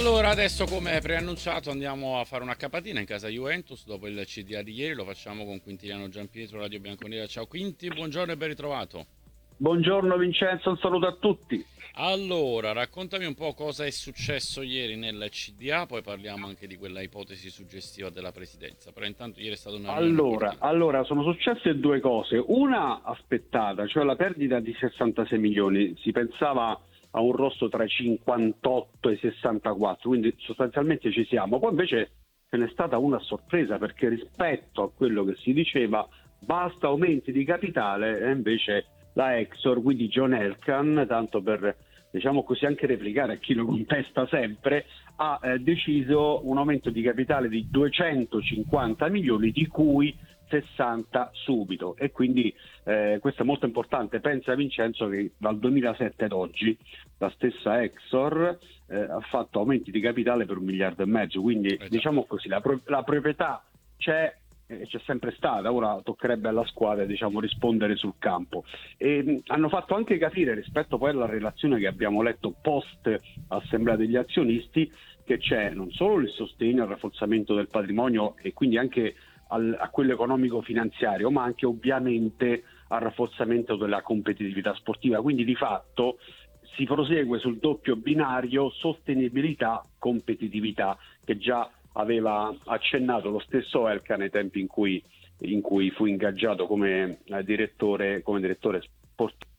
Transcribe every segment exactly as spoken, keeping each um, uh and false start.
Allora, adesso come preannunciato andiamo a fare una capatina in casa Juventus dopo il C D A di ieri, lo facciamo con Quintiliano Giampietro, Radio Bianconera. Ciao Quinti, buongiorno e ben ritrovato. Buongiorno Vincenzo, un saluto a tutti. Allora, raccontami un po' cosa è successo ieri nel C D A, poi parliamo anche di quella ipotesi suggestiva della presidenza, però intanto ieri è stata una riunione Allora, importante. allora, sono successe due cose. Una aspettata, cioè la perdita di sessantasei milioni. Si pensava a un rosso tra i cinquantotto e i sessantaquattro, quindi sostanzialmente ci siamo. Poi invece ce n'è stata una sorpresa, perché rispetto a quello che si diceva, basta aumenti di capitale, e invece la Exor, quindi John Elkann, tanto per, diciamo così, anche replicare a chi lo contesta sempre, ha eh, deciso un aumento di capitale di duecentocinquanta milioni, di cui sessanta subito. E quindi eh, questo è molto importante. Pensa Vincenzo che dal duemilasette ad oggi la stessa Exor eh, ha fatto aumenti di capitale per un miliardo e mezzo, quindi Eh già. diciamo così la, pro- la proprietà c'è, eh, c'è sempre stata. Ora toccherebbe alla squadra, diciamo, rispondere sul campo. E mh, hanno fatto anche capire, rispetto poi alla relazione che abbiamo letto post assemblea degli azionisti, che c'è non solo il sostegno al rafforzamento del patrimonio e quindi anche al, a quello economico-finanziario, ma anche ovviamente al rafforzamento della competitività sportiva. Quindi di fatto si prosegue sul doppio binario sostenibilità-competitività, che già aveva accennato lo stesso Elkann nei tempi in cui, in cui fu ingaggiato come eh, direttore, come direttore sportivo.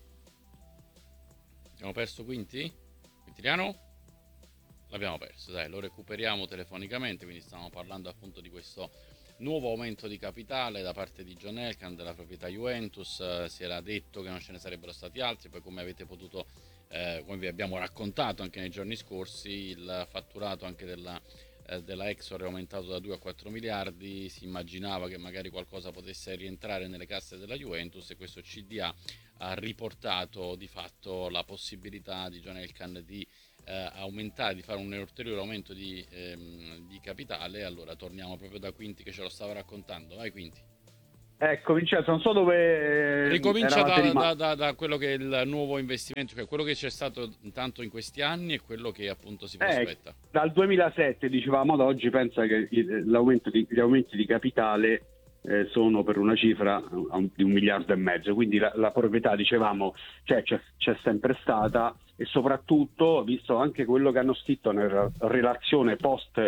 Abbiamo perso Quinti? Quintiliano? L'abbiamo perso, dai, lo recuperiamo telefonicamente, quindi stiamo parlando appunto di questo nuovo aumento di capitale da parte di John Elkann della proprietà Juventus. Eh, si era detto che non ce ne sarebbero stati altri, poi come avete potuto, eh, come vi abbiamo raccontato anche nei giorni scorsi, il fatturato anche della, eh, della Exor è aumentato da due a quattro miliardi, si immaginava che magari qualcosa potesse rientrare nelle casse della Juventus, e questo C D A ha riportato di fatto la possibilità di John Elkann di eh, aumentare, di fare un ulteriore aumento di, ehm, di capitale. Allora torniamo proprio da Quinti che ce lo stava raccontando. Vai Quinti. Ecco Vincenzo, non so dove eh, Ricomincia eravate da, rimasti. da, da, da quello che è il nuovo investimento, cioè quello che c'è stato intanto in questi anni e quello che appunto si Eh, prospetta. dal duemilasette, dicevamo, ad oggi, pensa che il- l'aumento di, gli aumenti di capitale eh, sono per una cifra eh, di un miliardo e mezzo, quindi la, la proprietà, dicevamo, cioè, c'è, c'è sempre stata. E soprattutto, visto anche quello che hanno scritto nella relazione post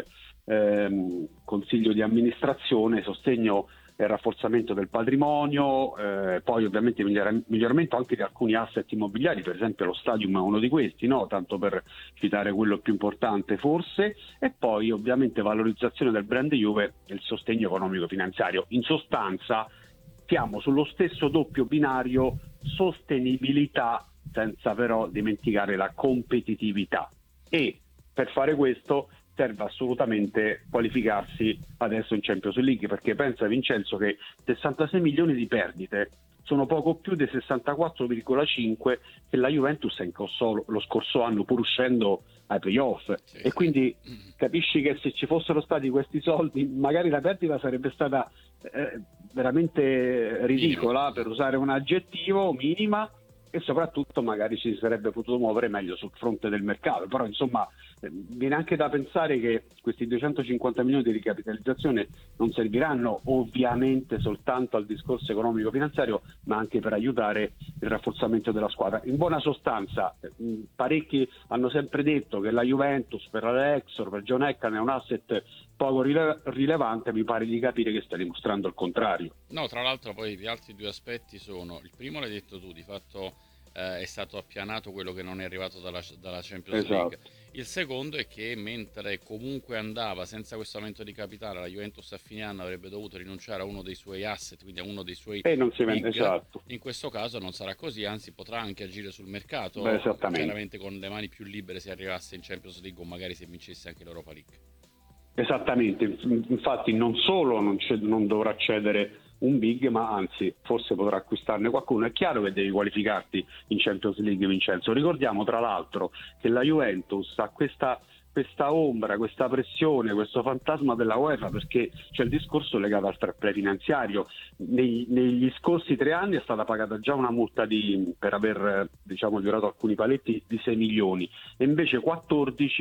ehm, consiglio di amministrazione, sostegno e rafforzamento del patrimonio, eh, poi ovviamente migliora- miglioramento anche di alcuni asset immobiliari, per esempio lo stadium è uno di questi, no? Tanto per citare quello più importante forse, e poi ovviamente valorizzazione del brand Juve e il sostegno economico finanziario. In sostanza siamo sullo stesso doppio binario, sostenibilità senza però dimenticare la competitività, e per fare questo serve assolutamente qualificarsi adesso in Champions League, perché pensa Vincenzo che sessantasei milioni di perdite sono poco più dei sessantaquattro virgola cinque che la Juventus incassò lo scorso anno, pur uscendo ai playoff. Sì, E sì. quindi capisci che se ci fossero stati questi soldi, magari la perdita sarebbe stata eh, veramente ridicola, Minima. per usare un aggettivo, minima, e soprattutto magari ci si sarebbe potuto muovere meglio sul fronte del mercato. Però insomma eh, viene anche da pensare che questi duecentocinquanta milioni di ricapitalizzazione non serviranno ovviamente soltanto al discorso economico finanziario, ma anche per aiutare il rafforzamento della squadra. In buona sostanza, eh, parecchi hanno sempre detto che la Juventus per la Exor, per John Elkann è un asset poco rile- rilevante. Mi pare di capire che sta dimostrando il contrario. No, tra l'altro poi gli altri due aspetti sono, il primo l'hai detto tu, di fatto eh, è stato appianato quello che non è arrivato dalla, dalla Champions League. Esatto. Il secondo è che mentre comunque andava senza questo aumento di capitale, la Juventus a fine anno avrebbe dovuto rinunciare a uno dei suoi asset, quindi a uno dei suoi E non si vende, big. esatto. In questo caso non sarà così, anzi potrà anche agire sul Beh, mercato, esattamente. chiaramente con le mani più libere se arrivasse in Champions League o magari se vincesse anche l'Europa League. Esattamente, infatti non solo non, c'è- non dovrà cedere un big, ma anzi forse potrà acquistarne qualcuno. È chiaro che devi qualificarti in Champions League, Vincenzo. Ricordiamo tra l'altro che la Juventus ha questa, questa ombra, questa pressione, questo fantasma della UEFA, perché c'è il discorso legato al fair play finanziario. Nei- negli scorsi tre anni è stata pagata già una multa di, per aver eh, diciamo violato alcuni paletti, di sei milioni, e invece quattordici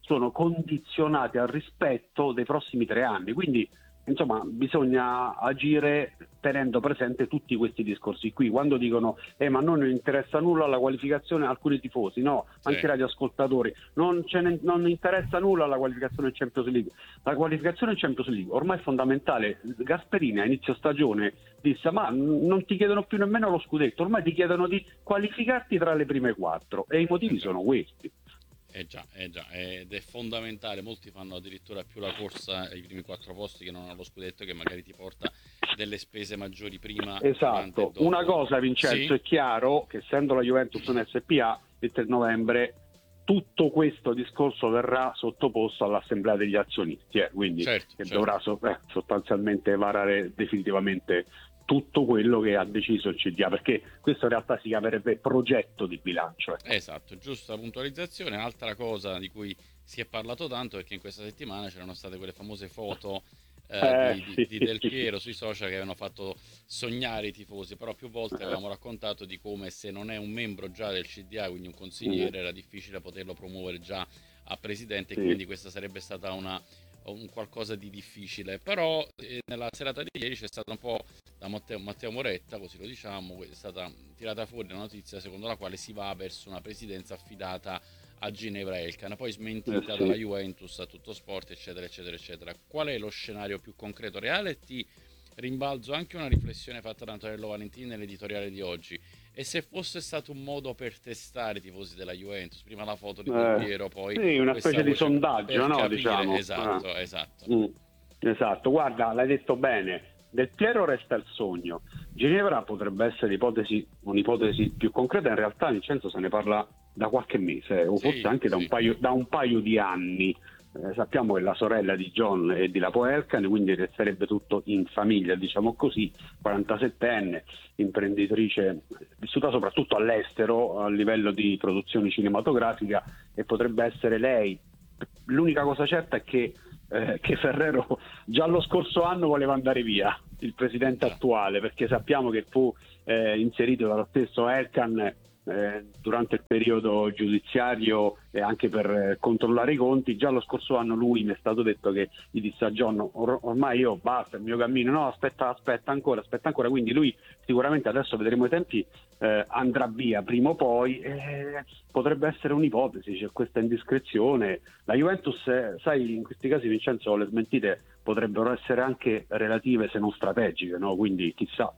sono condizionati al rispetto dei prossimi tre anni, quindi insomma bisogna agire tenendo presente tutti questi discorsi qui. Quando dicono eh ma a noi non interessa nulla la qualificazione, alcuni tifosi, no, Sì. anche i radioascoltatori, non, ce ne, non interessa nulla la qualificazione in Champions League. La qualificazione in Champions League ormai è fondamentale. Gasperini a inizio stagione disse ma non ti chiedono più nemmeno lo scudetto, ormai ti chiedono di qualificarti tra le prime quattro, e i motivi sono questi. Eh già, eh già, ed è fondamentale. Molti fanno addirittura più la corsa ai primi quattro posti che non allo scudetto, che magari ti porta delle spese maggiori prima. Esatto. Una cosa, Vincenzo, sì? È chiaro che essendo la Juventus un S P A, il tre novembre tutto questo discorso verrà sottoposto all'assemblea degli azionisti, eh, quindi certo, che certo. dovrà so- eh, sostanzialmente varare definitivamente tutto quello che ha deciso il C D A, perché questo in realtà si chiamerebbe progetto di bilancio. Eh. Esatto, giusta puntualizzazione. Altra cosa di cui si è parlato tanto è che in questa settimana c'erano state quelle famose foto eh, Eh, di, sì, di Del Piero sui social che avevano fatto sognare i tifosi, però più volte avevamo raccontato di come, se non è un membro già del C D A, quindi un consigliere, era difficile poterlo promuovere già a presidente, Sì. e quindi questa sarebbe stata una un qualcosa di difficile. Però eh, nella serata di ieri c'è stata un po' da Matteo, Matteo Moretta, così lo diciamo, è stata tirata fuori la notizia secondo la quale si va verso una presidenza affidata a Ginevra Elkann, poi smentita Eh sì. dalla Juventus, a Tutto Sport, eccetera eccetera eccetera. Qual è lo scenario più concreto reale? Ti rimbalzo anche una riflessione fatta da Antonello Valentini nell'editoriale di oggi: e se fosse stato un modo per testare i tifosi della Juventus, prima la foto di Del Piero, eh, poi sì, una specie di sondaggio, no? Capire, Diciamo. esatto, ah. esatto. Mm. Esatto, guarda, l'hai detto bene. Del Piero resta il sogno. Ginevra potrebbe essere ipotesi, un'ipotesi più concreta. In realtà, Vincenzo, se ne parla da qualche mese, o sì, forse anche da, sì. un paio, da un paio di anni. Eh, sappiamo che la sorella di John è di Lapo Elkann, quindi resterebbe tutto in famiglia, diciamo così, quarantasettenne, imprenditrice, vissuta soprattutto all'estero a livello di produzione cinematografica, e potrebbe essere lei. L'unica cosa certa è che Eh, che Ferrero già lo scorso anno voleva andare via, il presidente ah. attuale, perché sappiamo che fu eh, inserito dallo stesso Elkann eh, durante il periodo giudiziario e anche per eh, controllare i conti. Già lo scorso anno lui, mi è stato detto, che gli disse a John or- ormai io basta, il mio cammino, no aspetta aspetta ancora, aspetta ancora, quindi lui sicuramente, adesso vedremo i tempi, eh, andrà via prima o poi. eh, potrebbe essere un'ipotesi, c'è questa indiscrezione. La Juventus, eh, sai, in questi casi, Vincenzo, le smentite potrebbero essere anche relative se non strategiche, no? Quindi chissà.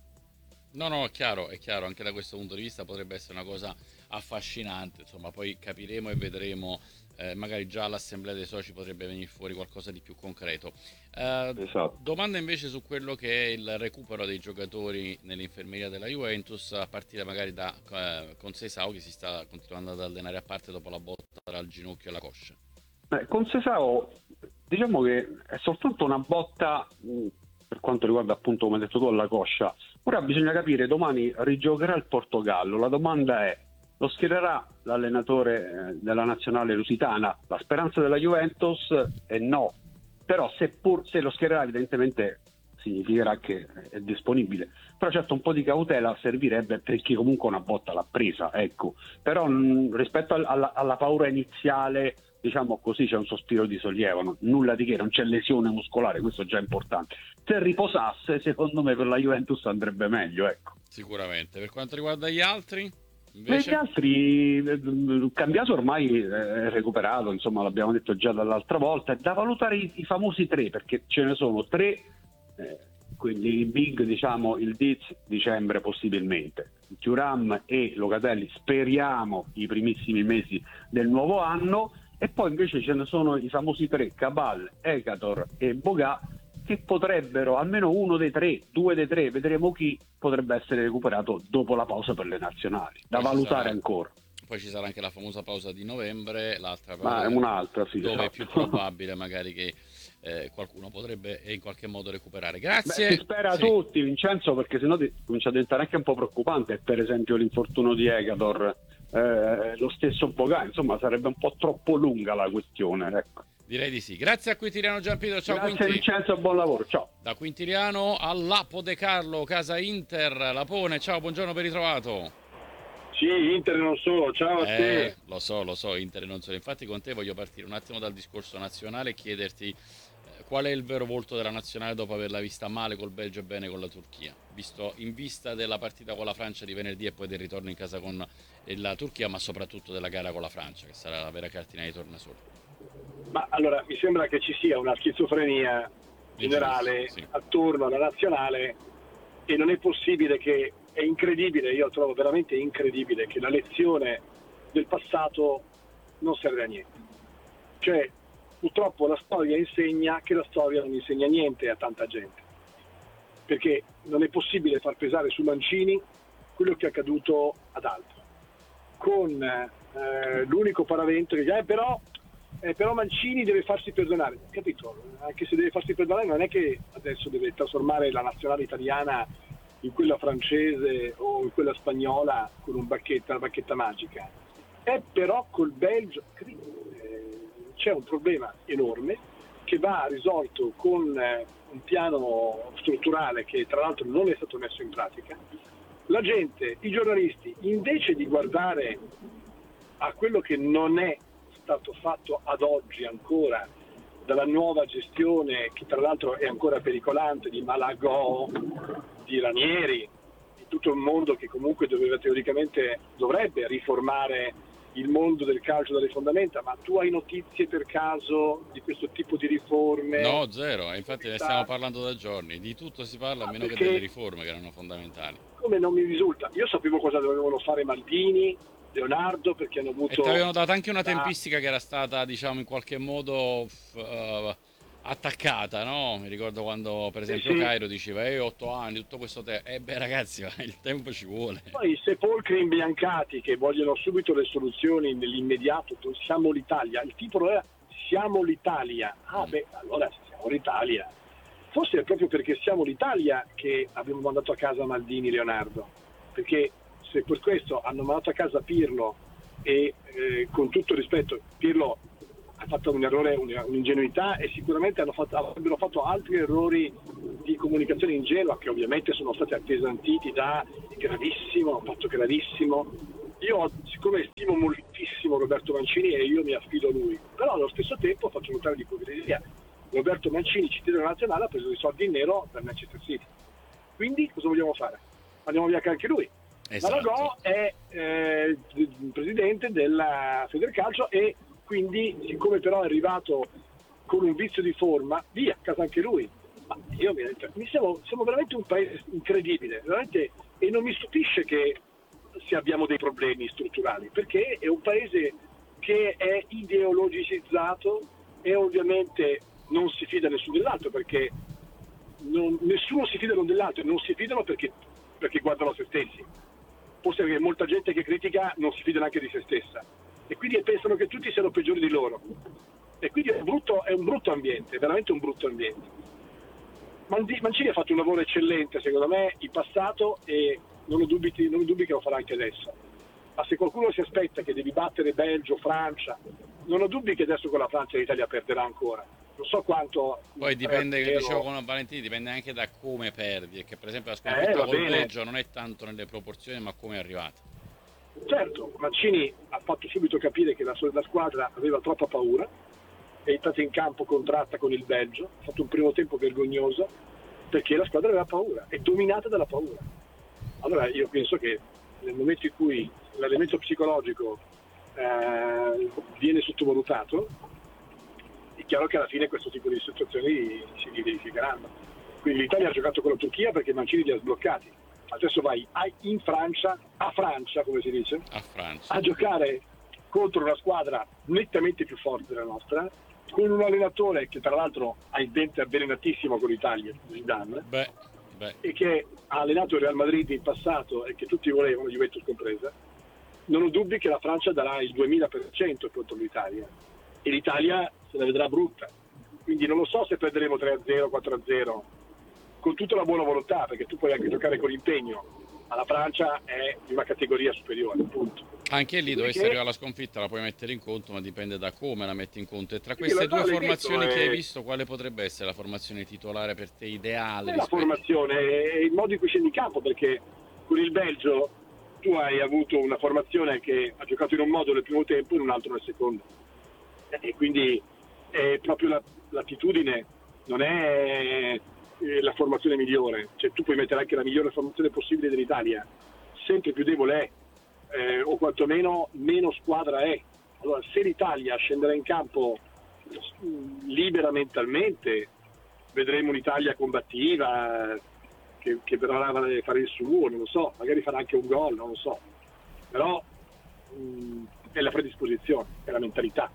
No, no, è chiaro, è chiaro, anche da questo punto di vista potrebbe essere una cosa affascinante, insomma, poi capiremo e vedremo, eh, magari già all'assemblea dei soci potrebbe venire fuori qualcosa di più concreto. Eh, esatto. Domanda invece su quello che è il recupero dei giocatori nell'infermeria della Juventus, a partire magari da eh, Conceição, che si sta continuando ad allenare a parte dopo la botta al ginocchio e alla coscia. Beh, Conceição, diciamo che è soltanto una botta mh, per quanto riguarda, appunto, come hai detto tu, alla coscia. Ora bisogna capire, domani rigiocherà il Portogallo, la domanda è: lo schiererà l'allenatore della nazionale lusitana? La speranza della Juventus è no, però seppur se lo schiererà, evidentemente significherà che è disponibile. Però certo un po' di cautela servirebbe, perché comunque una botta l'ha presa, ecco. Però mh, rispetto al, alla, alla paura iniziale, diciamo così, c'è un sospiro di sollievo, no? Nulla di che, non c'è lesione muscolare, questo è già importante. Se riposasse, secondo me per la Juventus andrebbe meglio, ecco. Sicuramente. Per quanto riguarda gli altri, invece? Gli altri, Cambiaso ormai è recuperato, insomma, l'abbiamo detto già dall'altra volta. È da valutare i, i famosi tre, perché ce ne sono tre, eh, quelli big, diciamo, il Diz dicembre possibilmente, Thuram e Locatelli speriamo i primissimi mesi del nuovo anno, e poi invece ce ne sono i famosi tre, Cabal, Ekator e Boga, che potrebbero, almeno uno dei tre, due dei tre, vedremo chi, potrebbe essere recuperato dopo la pausa per le nazionali, da poi valutare sarà, ancora. Poi ci sarà anche la famosa pausa di novembre, l'altra Ma è un'altra, sì, dove esatto. è più probabile magari che eh, qualcuno potrebbe in qualche modo recuperare. Grazie. Beh, si spera sì. tutti, Vincenzo, perché sennò ti, comincia a diventare anche un po' preoccupante, per esempio l'infortunio di Ekator, eh, lo stesso Boga, insomma sarebbe un po' troppo lunga la questione, ecco. Direi di sì. Grazie a Quintiliano Giampietro, ciao. Grazie Quinti. Vincenzo, buon lavoro, ciao. Da Quintiliano a Lapo De Carlo, casa Inter, Lapone, ciao, buongiorno, ben ritrovato. Sì, Inter non solo, ciao a Eh, te. lo so, lo so, Inter non so. Infatti con te voglio partire un attimo dal discorso nazionale e chiederti eh, qual è il vero volto della nazionale dopo averla vista male col Belgio e bene con la Turchia, visto in vista della partita con la Francia di venerdì e poi del ritorno in casa con la Turchia, ma soprattutto della gara con la Francia, che sarà la vera cartina di tornasole. Ma allora, mi sembra che ci sia una schizofrenia generale Sì. attorno alla nazionale e non è possibile che, è incredibile, io trovo veramente incredibile che la lezione del passato non serve a niente. Cioè, purtroppo la storia insegna che la storia non insegna niente a tanta gente, perché non è possibile far pesare su Mancini quello che è accaduto ad altri, con eh, l'unico paravento che eh, però, eh, però Mancini deve farsi perdonare, capito? Anche se deve farsi perdonare non è che adesso deve trasformare la nazionale italiana in quella francese o in quella spagnola con un bacchetta, una bacchetta magica. È però col Belgio eh, c'è un problema enorme che va risolto con eh, un piano strutturale che tra l'altro non è stato messo in pratica. La gente, i giornalisti, invece di guardare a quello che non è stato fatto ad oggi ancora dalla nuova gestione, che tra l'altro è ancora pericolante, di Malagò, di Ranieri, di tutto il mondo che comunque doveva teoricamente dovrebbe riformare il mondo del calcio dalle fondamenta, ma tu hai notizie per caso di questo tipo di riforme? No, zero, infatti ne stiamo parlando da giorni, di tutto si parla a meno che delle riforme che erano fondamentali. Come non mi risulta? Io sapevo cosa dovevano fare Maldini, Leonardo, perché hanno avuto... E ti avevano dato anche una tempistica che era stata, diciamo, in qualche modo uh, attaccata, no? Mi ricordo quando, per esempio, sì, sì. Cairo diceva, eh, otto anni, tutto questo tempo. Eh beh, ragazzi, il tempo ci vuole. Poi i sepolcri imbiancati che vogliono subito le soluzioni nell'immediato, siamo l'Italia. Il titolo era Siamo l'Italia. Ah, beh, allora siamo l'Italia. Forse è proprio perché siamo l'Italia che abbiamo mandato a casa Maldini, Leonardo. Perché se per questo hanno mandato a casa Pirlo e eh, con tutto il rispetto, Pirlo ha fatto un errore, un'ingenuità e sicuramente hanno fatto, avrebbero fatto altri errori di comunicazione ingenua che ovviamente sono stati appesantiti da gravissimo, un fatto gravissimo. Io siccome stimo moltissimo Roberto Mancini e io mi affido a lui, però allo stesso tempo faccio notare di ipocrisia. Roberto Mancini, cittadino nazionale, ha preso dei soldi in nero dal Manchester City. Quindi cosa vogliamo fare? Andiamo via anche lui. Esatto. Malagò è eh, il presidente della Federcalcio e quindi, siccome però è arrivato con un vizio di forma, via, a casa anche lui. Ma io mi, mi siamo, siamo veramente un paese incredibile, veramente, e non mi stupisce che se abbiamo dei problemi strutturali, perché è un paese che è ideologicizzato e ovviamente non si fida nessuno dell'altro, perché non, nessuno si fida l'uno dell'altro e non si fidano perché, perché guardano a se stessi. Forse perché molta gente che critica non si fida neanche di se stessa e quindi pensano che tutti siano peggiori di loro e quindi è un brutto, è un brutto ambiente, veramente un brutto ambiente. Mancini ha fatto un lavoro eccellente secondo me in passato e non ho dubbi, non ho dubbi che lo farà anche adesso, ma se qualcuno si aspetta che devi battere Belgio, Francia, non ho dubbi che adesso con la Francia l'Italia perderà ancora. Non so quanto. Poi dipende, che dicevo con Valentini, dipende anche da come perdi, perché per esempio la sconfitta eh, col Belgio non è tanto nelle proporzioni ma come è arrivata. Certo, Mancini ha fatto subito capire che la, la squadra aveva troppa paura, è entrata in campo contratta con il Belgio, ha fatto un primo tempo vergognoso perché la squadra aveva paura, è dominata dalla paura. Allora io penso che nel momento in cui l'elemento psicologico eh, viene sottovalutato, è chiaro che alla fine questo tipo di situazioni si verificheranno. Quindi l'Italia ha giocato con la Turchia perché Mancini li ha sbloccati. Adesso vai in Francia, a Francia come si dice, a, Francia. a giocare contro una squadra nettamente più forte della nostra, con un allenatore che tra l'altro ha il dente avvelenatissimo con l'Italia, Zidane, beh, beh. e che ha allenato il Real Madrid in passato e che tutti volevano, Juventus compresa. Non ho dubbi che la Francia darà il duemila per cento contro l'Italia e l'Italia se la vedrà brutta. Quindi non lo so se perderemo tre a zero, quattro a zero, con tutta la buona volontà, perché tu puoi anche giocare con l'impegno, ma la Francia è di una categoria superiore, punto. Anche lì dovesse Perché... arrivare la sconfitta la puoi mettere in conto, ma dipende da come la metti in conto. E tra queste due formazioni detto, che è... hai visto, quale potrebbe essere la formazione titolare per te ideale? È la formazione, è il modo in cui scendi in campo, perché con il Belgio tu hai avuto una formazione che ha giocato in un modo nel primo tempo e in un altro nel secondo, e quindi è proprio la, l'attitudine, non è eh, la formazione migliore, cioè tu puoi mettere anche la migliore formazione possibile dell'Italia, sempre più debole è, eh, o quantomeno meno squadra è. Allora, se l'Italia scenderà in campo libera mentalmente, vedremo un'Italia combattiva che, che verrà a fare il suo, non lo so, magari farà anche un gol, non lo so, però mh, è la predisposizione, è la mentalità.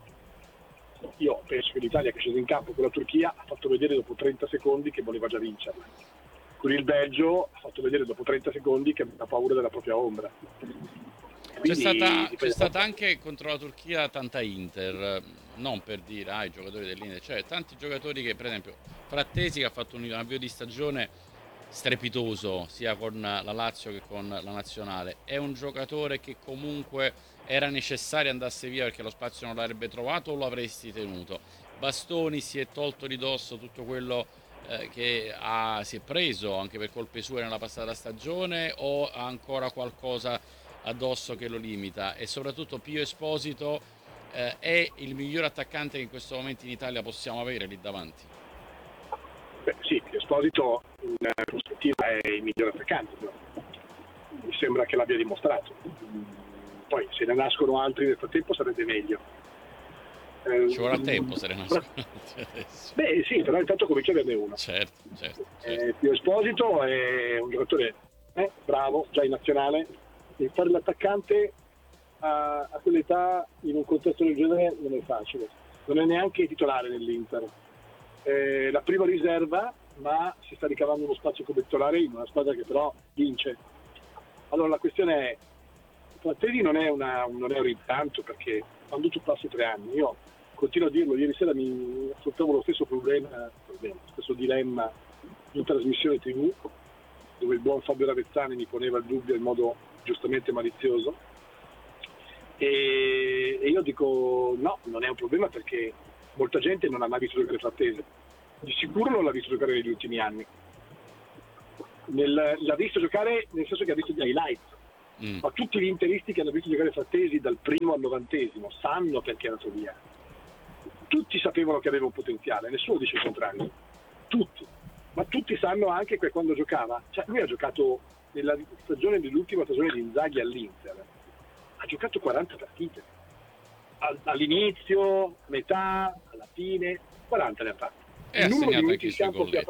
Io penso che l'Italia, che è scesa in campo con la Turchia, ha fatto vedere dopo trenta secondi che voleva già vincerla. Con il Belgio ha fatto vedere dopo trenta secondi che aveva paura della propria ombra. C'è stata, c'è stata anche contro la Turchia tanta Inter, non per dire ah, i giocatori dell'Inter, cioè tanti giocatori che, per esempio Frattesi, che ha fatto un avvio di stagione strepitoso sia con la Lazio che con la nazionale, è un giocatore che comunque era necessario andasse via perché lo spazio non l'avrebbe trovato, o lo avresti tenuto? Bastoni si è tolto di dosso tutto quello eh, che ha, si è preso anche per colpe sue nella passata stagione, o ha ancora qualcosa addosso che lo limita? E soprattutto Pio Esposito eh, è il miglior attaccante che in questo momento in Italia possiamo avere lì davanti? Beh, sì, Pio Esposito in prospettiva è il miglior attaccante, però mi sembra che l'abbia dimostrato. Poi se ne nascono altri nel frattempo sarebbe meglio. Ci vorrà tempo se ne nascono altri adesso. Beh sì, però intanto comincia a averne uno. Certo, certo, certo. Eh, Pio Esposito è un giocatore eh, bravo, già in nazionale, e fare l'attaccante a, a quell'età in un contesto del genere non è facile, non è neanche titolare nell'Inter, eh, la prima riserva, ma si sta ricavando uno spazio come titolare in una squadra che però vince. Allora la questione è, Frattesi non è, una, non è un rimpianto, perché quando tu passi tre anni, io continuo a dirlo, ieri sera mi affrontavo lo stesso problema, problema lo stesso dilemma in trasmissione tivù, dove il buon Fabio Ravezzani mi poneva il dubbio in modo giustamente malizioso, e, e io dico no, non è un problema, perché molta gente non ha mai visto giocare Frattesi, di sicuro non l'ha visto giocare negli ultimi anni, Nel, l'ha visto giocare nel senso che ha visto gli highlights, mm. ma tutti gli interisti che hanno visto giocare Frattesi dal primo al novantesimo sanno perché è andato via, tutti sapevano che aveva un potenziale, nessuno dice il contrario, tutti, ma tutti sanno anche che quando giocava, cioè lui ha giocato nella stagione dell'ultima stagione di Inzaghi all'Inter, ha giocato quaranta partite, all'inizio, a metà, alla fine, quaranta ne ha fatte, e ha segnato anche i suoi golletti.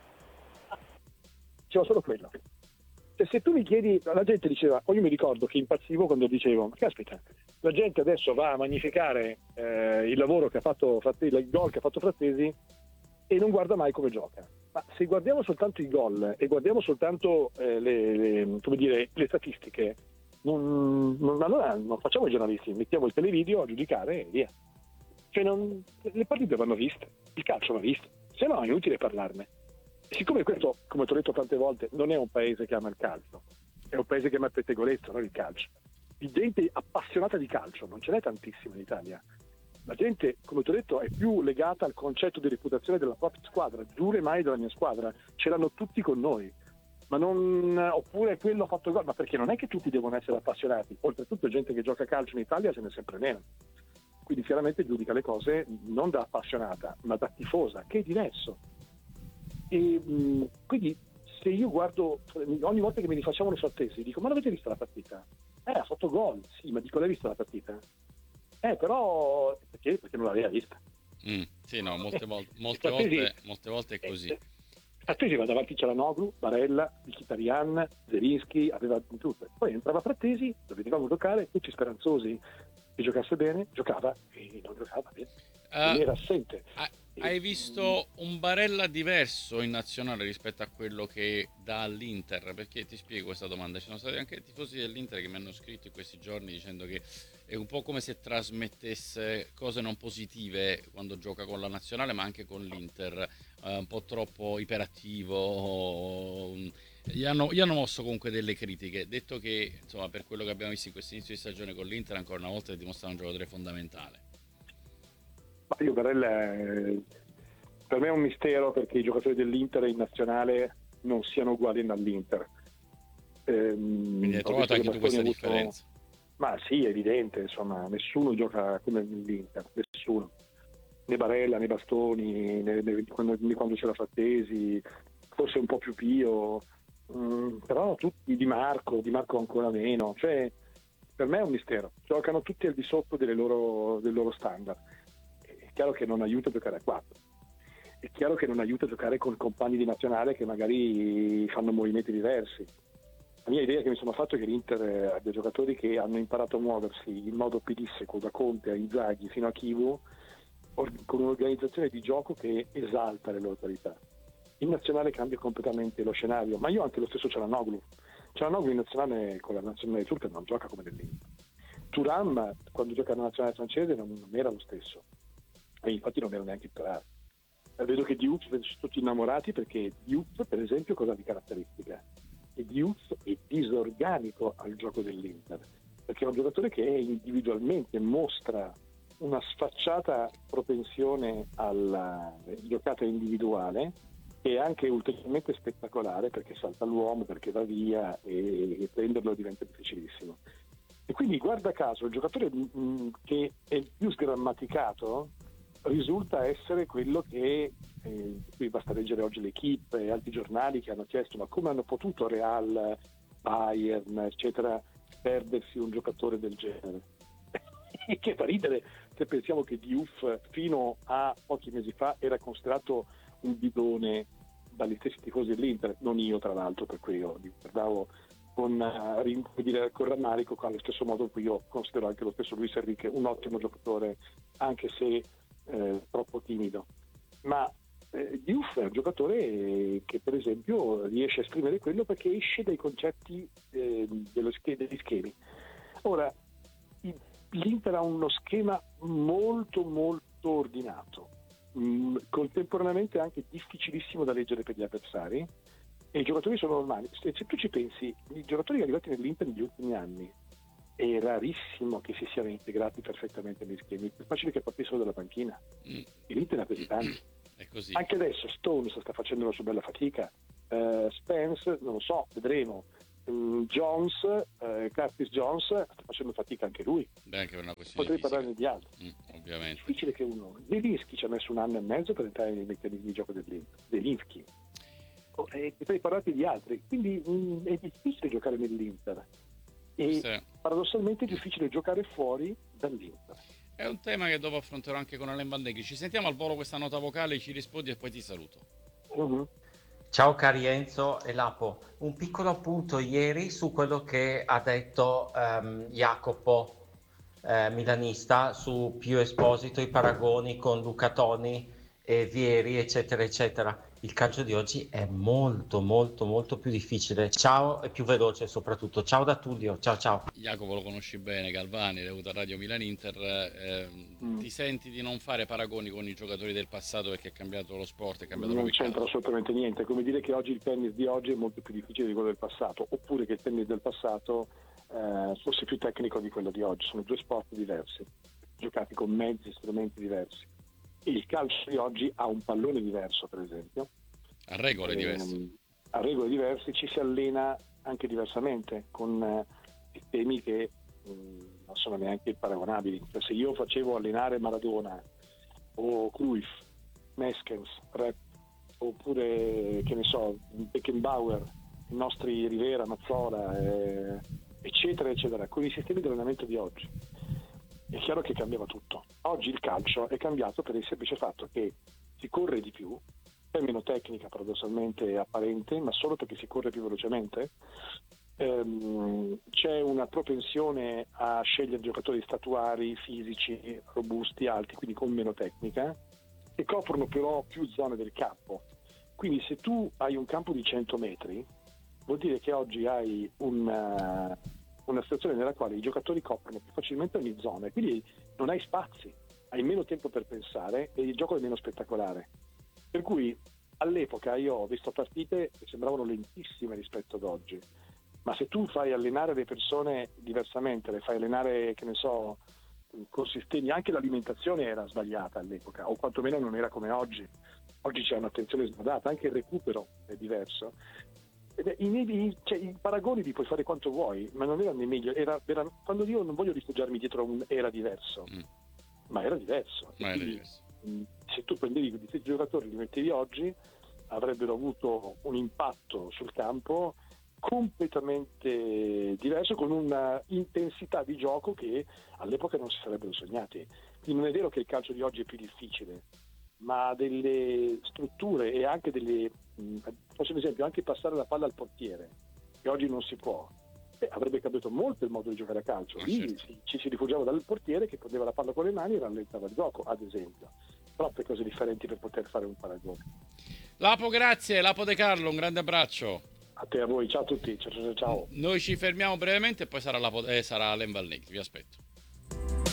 C'era solo quello. Cioè, se tu mi chiedi, la gente diceva, o io mi ricordo che impazzivo quando dicevo, ma caspita, la gente adesso va a magnificare eh, il lavoro che ha fatto Frattesi, il gol che ha fatto Frattesi, e non guarda mai come gioca. Ma se guardiamo soltanto i gol e guardiamo soltanto eh, le, le, come dire, le statistiche, non, non, allora non facciamo i giornalisti, mettiamo il televideo a giudicare e via. Cioè non, le partite vanno viste, il calcio va visto, se no è inutile parlarne. Siccome questo, come ti ho detto tante volte, non è un paese che ama il calcio, è un paese che ama il pettegolezzo, non il calcio. Di gente appassionata di calcio non ce n'è tantissima in Italia. La gente, come ti ho detto, è più legata al concetto di reputazione della propria squadra, giure mai della mia squadra, ce l'hanno tutti con noi. Ma non, oppure quello ha fatto gol, ma perché non è che tutti devono essere appassionati, oltretutto gente che gioca a calcio in Italia ce n'è sempre meno. Quindi chiaramente giudica le cose non da appassionata, ma da tifosa, che è diverso. E mh, quindi se io guardo, ogni volta che mi rifacciamo le Frattesi dico, ma l'avete vista la partita? Eh, ha fatto gol, sì, ma dico, l'hai vista la partita? Eh, però perché? Perché non l'aveva vista. Mm, sì, no, molte, Eh, volte, molte, Frattesi, volte, molte volte è così. Eh, Frattesi va davanti, c'era Noglu, Barella, Mkhitaryan, Zerinski, aveva tutto. Poi entrava Frattesi, lo vedevamo giocare, tutti speranzosi che giocasse bene, giocava e non giocava bene. Uh, era assente. Hai visto un Barella diverso in nazionale rispetto a quello che dà all'Inter? Perché ti spiego questa domanda, ci sono stati anche tifosi dell'Inter che mi hanno scritto in questi giorni dicendo che è un po' come se trasmettesse cose non positive quando gioca con la nazionale, ma anche con l'Inter, eh, un po' troppo iperattivo. Gli hanno, gli hanno mosso comunque delle critiche, detto che insomma, per quello che abbiamo visto in questo inizio di stagione con l'Inter, ancora una volta è dimostrato un giocatore fondamentale. Ma io Barella è, per me è un mistero perché i giocatori dell'Inter in nazionale non siano uguali all'Inter. Ehm, Quindi hai ho trovato visto anche che tu questa Bastoni ha avuto- differenza. Ma sì, è evidente, insomma, nessuno gioca come l'Inter, nessuno. Né Barella, né Bastoni, né, né quando, né quando c'era Frattesi, forse un po' più Pio, mm, però tutti Di Marco, Di Marco ancora meno, cioè per me è un mistero, giocano tutti al di sotto delle loro, del loro standard. È chiaro che non aiuta a giocare a quattro, è chiaro che non aiuta a giocare con compagni di nazionale che magari fanno movimenti diversi. La mia idea che mi sono fatto è che l'Inter abbia giocatori che hanno imparato a muoversi in modo pedissequo da Conte a Inzaghi fino a Chivu, con un'organizzazione di gioco che esalta le loro qualità. In nazionale cambia completamente lo scenario, ma io anche lo stesso Çalhanoğlu. Çalhanoğlu in nazionale con la nazionale turca non gioca come nell'Inter. Thuram quando gioca nella nazionale francese non, non era lo stesso, e infatti non era neanche titolare. Vedo che Diouf sono tutti innamorati perché Diouf, per esempio, cosa ha di caratteristica? E Diouf è disorganico al gioco dell'Inter, perché è un giocatore che individualmente mostra una sfacciata propensione alla giocata individuale e anche ulteriormente spettacolare, perché salta l'uomo, perché va via e, e prenderlo diventa difficilissimo. E quindi guarda caso il giocatore mh, che è il più sgrammaticato risulta essere quello che, eh, qui basta leggere oggi l'Equipe e altri giornali che hanno chiesto ma come hanno potuto Real, Bayern eccetera perdersi un giocatore del genere. E che fa ridere se pensiamo che Diouf fino a pochi mesi fa era considerato un bidone dagli stessi tifosi dell'Inter, non io tra l'altro, per cui io guardavo con, uh, dire, con rammarico, allo stesso modo in cui io considero anche lo stesso Luis Enrique un ottimo giocatore, anche se eh, troppo timido. Ma eh, Diouf è un giocatore che per esempio riesce a esprimere quello perché esce dai concetti eh, dello sch- degli schemi. Ora, il, l'Inter ha uno schema molto molto ordinato, mh, contemporaneamente anche difficilissimo da leggere per gli avversari, e i giocatori sono normali. Se, se tu ci pensi, i giocatori arrivati nell'Inter negli ultimi anni è rarissimo che si siano integrati perfettamente negli schemi, è più facile che partissero dalla panchina. Mm. E l'Inter ha così tanti. È così. Anche adesso Stones sta facendo la sua bella fatica, uh, Spence non lo so, vedremo. um, Jones, uh, Curtis Jones sta facendo fatica anche lui. Beh, anche per una questione Potrei fisica. parlarne di altri. Mm, ovviamente. È difficile che uno, Zelinski ci ha messo un anno e mezzo per entrare nei meccanismi di gioco dell'Inter, Zelinski. Oh, e potrei parlarti di altri, quindi mh, è difficile giocare nell'Inter e Sì. paradossalmente è difficile giocare fuori dall'Inter. È un tema che dopo affronterò anche con Alain Bandeghi. Ci sentiamo al volo questa nota vocale, ci rispondi e poi ti saluto. Uh-huh. Ciao cari Enzo e Lapo, un piccolo appunto ieri su quello che ha detto um, Jacopo, eh, milanista, su Pio Esposito, i paragoni con Luca Toni e Vieri eccetera eccetera. Il calcio di oggi è molto molto molto più difficile, ciao, e più veloce soprattutto. Ciao da Tullio, ciao ciao. Jacopo lo conosci bene, Galvani, l'hai avuto a Radio Milan Inter. Eh, mm. Ti senti di non fare paragoni con i giocatori del passato perché è cambiato lo sport, è cambiato non proprio il c'entra calcio. assolutamente niente, è come dire che oggi il tennis di oggi è molto più difficile di quello del passato, oppure che il tennis del passato eh, fosse più tecnico di quello di oggi. Sono due sport diversi, giocati con mezzi, strumenti diversi. Il calcio di oggi ha un pallone diverso, per esempio, a regole eh, diverse a regole diverse, ci si allena anche diversamente con eh, sistemi che mh, non sono neanche paragonabili. Cioè, se io facevo allenare Maradona o Cruyff, Meskens, Rep, oppure che ne so Beckenbauer, i nostri Rivera, Mazzola eh, eccetera eccetera, con i sistemi di allenamento di oggi, è chiaro che cambiava tutto. Oggi il calcio è cambiato per il semplice fatto che si corre di più, è meno tecnica paradossalmente apparente, ma solo perché si corre più velocemente. Ehm, c'è una propensione a scegliere giocatori statuari, fisici, robusti, alti, quindi con meno tecnica, che coprono però più zone del campo. Quindi se tu hai un campo di cento metri, vuol dire che oggi hai una, una situazione nella quale i giocatori coprono più facilmente ogni zona, quindi non hai spazi, hai meno tempo per pensare e il gioco è meno spettacolare. Per cui all'epoca io ho visto partite che sembravano lentissime rispetto ad oggi, ma se tu fai allenare le persone diversamente, le fai allenare, che ne so, con sistemi, anche l'alimentazione era sbagliata all'epoca, o quantomeno non era come oggi. Oggi c'è un'attenzione sbadata, anche il recupero è diverso. I, i, cioè, i paragoni li puoi fare quanto vuoi, ma non erano i meglio. Era, era, quando io non voglio rifugiarmi dietro a un era diverso, mm. ma era diverso. Ma era quindi, diverso. Se tu prendevi questi sei giocatori e li mettevi oggi, avrebbero avuto un impatto sul campo completamente diverso, con una intensità di gioco che all'epoca non si sarebbero sognati. Quindi non è vero che il calcio di oggi è più difficile, ma ha delle strutture e anche delle, faccio un esempio, anche passare la palla al portiere, che oggi non si può. Eh, avrebbe cambiato molto il modo di giocare a calcio. Lì certo. ci, ci si rifugiava dal portiere che prendeva la palla con le mani e rallentava il gioco, ad esempio. Troppe cose differenti per poter fare un paragone. Lapo, grazie. Lapo De Carlo, un grande abbraccio. A te, a voi, ciao a tutti, ciao ciao. ciao. Noi ci fermiamo brevemente e poi sarà, Lapo, eh, sarà Len Valnegri, vi aspetto.